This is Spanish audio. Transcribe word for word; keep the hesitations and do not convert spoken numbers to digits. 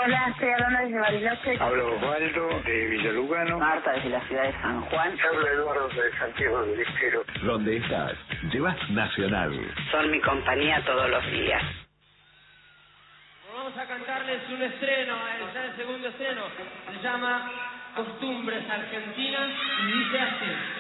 Hola, estoy hablando desde Bariloche. Hablo Osvaldo de Villalugano. Marta desde la ciudad de San Juan. Habla Eduardo de Santiago del Estero. Donde estás, llevas Nacional. Son mi compañía todos los días. Vamos a cantarles un estreno, ya el segundo estreno. Se llama Costumbres Argentinas y dice así.